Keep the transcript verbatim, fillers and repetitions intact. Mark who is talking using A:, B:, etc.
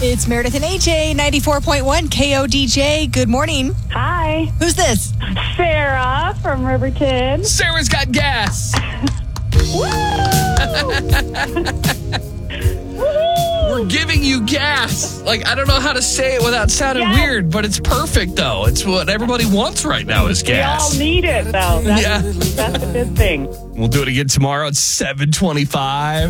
A: It's Meredith and A J, ninety-four point one K O D J. Good morning.
B: Hi.
A: Who's this?
B: Sarah from Riverton.
C: Sarah's got gas. We're giving you gas. Like, I don't know how to say it without sounding
B: Yes.
C: weird, but it's perfect, though. It's what everybody wants right now is
B: We all
C: gas.
B: need it, though. That's,
C: Yeah.
B: that's a good thing.
C: We'll do it again tomorrow at seven twenty-five.